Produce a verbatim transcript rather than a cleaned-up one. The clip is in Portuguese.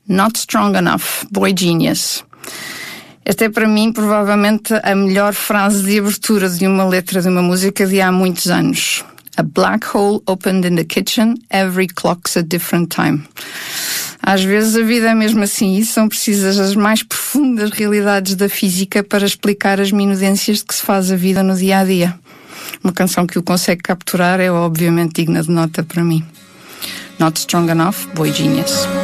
Not Strong Enough, Boy Genius. Esta é para mim provavelmente a melhor frase de abertura de uma letra de uma música de há muitos anos. A black hole opened in the kitchen, every clock's a different time. Às vezes a vida é mesmo assim e são precisas as mais profundas realidades da física para explicar as minudências de que se faz a vida no dia a dia. Uma canção que o consegue capturar é obviamente digna de nota para mim. Not Strong Enough, Boy Genius.